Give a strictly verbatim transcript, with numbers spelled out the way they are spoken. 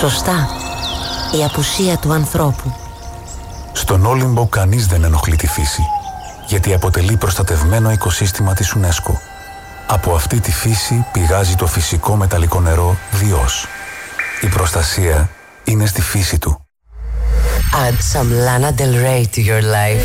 Σωστά. Η απουσία του ανθρώπου. Στον Όλυμπο κανείς δεν ενοχλεί τη φύση, γιατί αποτελεί προστατευμένο οικοσύστημα της UNESCO. Από αυτή τη φύση πηγάζει το φυσικό μεταλλικό νερό Διός. Η προστασία είναι στη φύση του. Add some Lana Del Rey to your life.